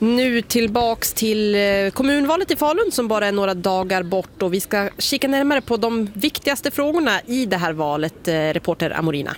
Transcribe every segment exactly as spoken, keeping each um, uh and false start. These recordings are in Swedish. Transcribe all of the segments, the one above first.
Nu tillbaks till kommunvalet i Falun som bara är några dagar bort, och vi ska kika närmare på de viktigaste frågorna i det här valet, reporter Amorina.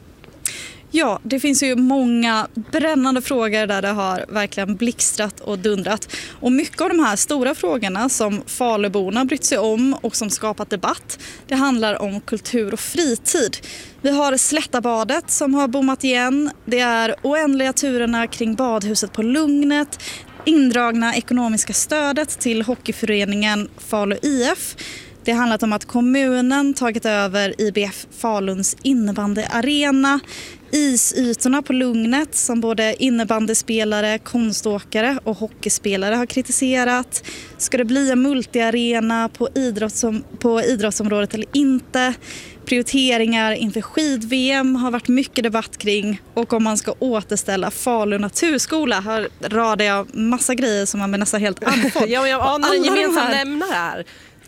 Ja, det finns ju många brännande frågor där det har verkligen blixtrat och dundrat. Och mycket av de här stora frågorna som Faluborna brytt sig om och som skapat debatt, det handlar om kultur och fritid. Vi har Slättabadet som har bommat igen. Det är oändliga turerna kring badhuset på Lugnet. Indragna ekonomiska stödet till hockeyföreningen Falu I F. Det har handlat om att kommunen tagit över I B F Faluns innebandyarena. Isytorna på Lugnet som både innebandyspelare, konståkare och hockeyspelare har kritiserat. Ska det bli en multiarena på, idrottsom- på idrottsområdet eller inte? Prioriteringar inför skid-V M har varit mycket debatt kring, och om man ska återställa Falu naturskola har radar jag massa grejer som man blir nästan helt andfådd. Ja, jag anar en gemensam nämnare här.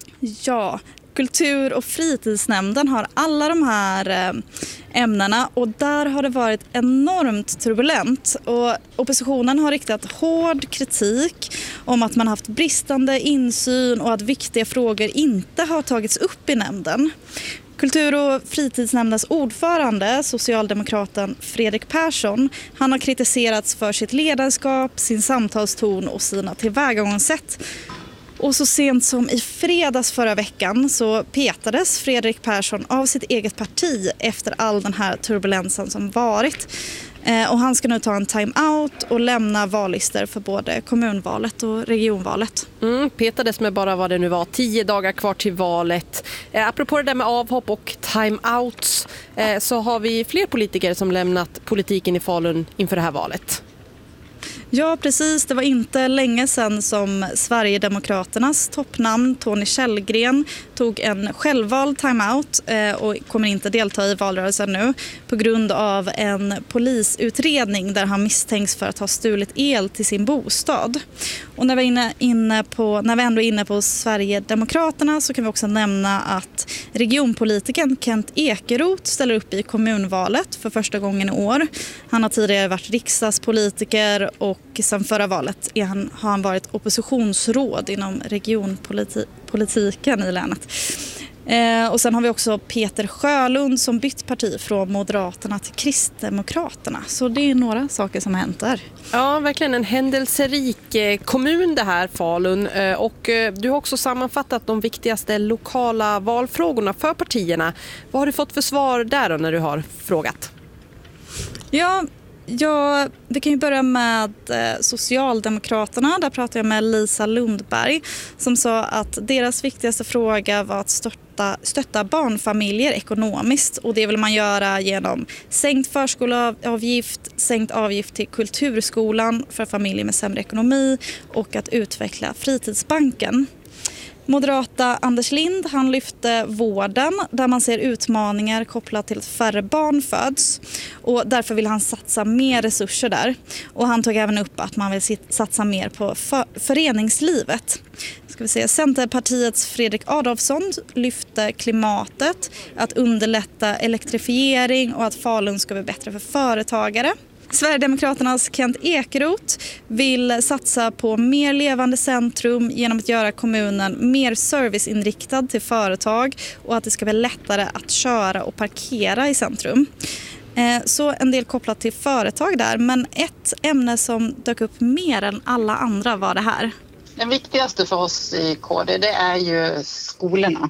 Ja, kultur- och fritidsnämnden har alla de här ämnena, och där har det varit enormt turbulent. Och oppositionen har riktat hård kritik om att man haft bristande insyn och att viktiga frågor inte har tagits upp i nämnden. Kultur- och fritidsnämndens ordförande, socialdemokraten Fredrik Persson, han har kritiserats för sitt ledarskap, sin samtalston och sina tillvägagångssätt. Och så sent som i fredags förra veckan så petades Fredrik Persson av sitt eget parti efter all den här turbulensen som varit. Eh, och han ska nu ta en time-out och lämna vallistor för både kommunvalet och regionvalet. Mm, petades med bara vad det nu var, tio dagar kvar till valet. Eh, apropå det där med avhopp och time-outs eh, så har vi fler politiker som lämnat politiken i Falun inför det här valet. Ja, precis. Det var inte länge sedan som Sverigedemokraternas toppnamn Tony Källgren tog en självvald timeout och kommer inte delta i valrörelsen nu på grund av en polisutredning där han misstänks för att ha stulit el till sin bostad. Och när vi, är inne, inne på, när vi ändå är inne på Sverigedemokraterna så kan vi också nämna att regionpolitiken Kent Ekeroth ställer upp i kommunvalet för första gången i år. Han har tidigare varit riksdagspolitiker och sedan förra valet är han, har han varit oppositionsråd inom regionpolitiken i länet. Eh, och sen har vi också Peter Sjölund som bytt parti från Moderaterna till Kristdemokraterna. Så det är några saker som har hänt där. Ja, verkligen en händelserik kommun det här, Falun. Och du har också sammanfattat de viktigaste lokala valfrågorna för partierna. Vad har du fått för svar där då när du har frågat? Ja, Ja, vi kan ju börja med Socialdemokraterna. Där pratade jag med Lisa Lundberg som sa att deras viktigaste fråga var att stötta, stötta barnfamiljer ekonomiskt. Och det vill man göra genom sänkt förskoleavgift, sänkt avgift till kulturskolan för familjer med sämre ekonomi och att utveckla fritidsbanken. Moderata Anders Lind, han lyfte vården där man ser utmaningar kopplat till att färre barn föds, och därför vill han satsa mer resurser där. Och han tog även upp att man vill satsa mer på för- föreningslivet. Ska vi se. Centerpartiets Fredrik Adolfsson lyfte klimatet, att underlätta elektrifiering och att Falun ska bli bättre för företagare. Sverigedemokraternas Kent Ekeroth vill satsa på mer levande centrum genom att göra kommunen mer serviceinriktad till företag och att det ska bli lättare att köra och parkera i centrum. Så en del kopplat till företag där, men ett ämne som dök upp mer än alla andra var det här. Den viktigaste för oss i K D, det är ju skolorna.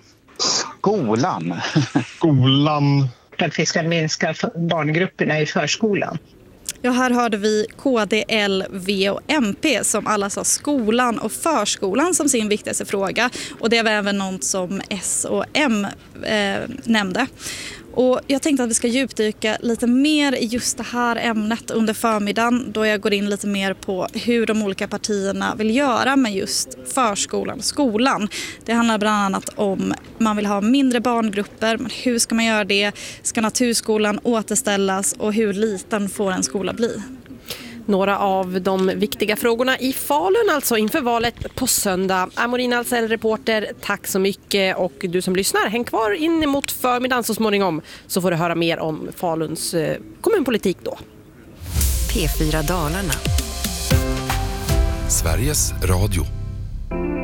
Skolan? Skolan. För att vi ska minska barngrupperna i förskolan. Ja, här hörde vi K D, L, V och M P som alla sa skolan och förskolan som sin viktigaste fråga. Och det var även något som S och M eh, nämnde. Och jag tänkte att vi ska djupdyka lite mer i just det här ämnet under förmiddagen, då jag går in lite mer på hur de olika partierna vill göra med just förskolan och skolan. Det handlar bland annat om man vill ha mindre barngrupper, men hur ska man göra det? Ska naturskolan återställas och hur liten får en skola bli? Några av de viktiga frågorna i Falun alltså inför valet på söndag. Amorina Alsell, reporter, tack så mycket. Och du som lyssnar, häng kvar in mot förmiddagen så småningom så får du höra mer om Faluns kommunpolitik då. P fyra Dalarna. Sveriges Radio.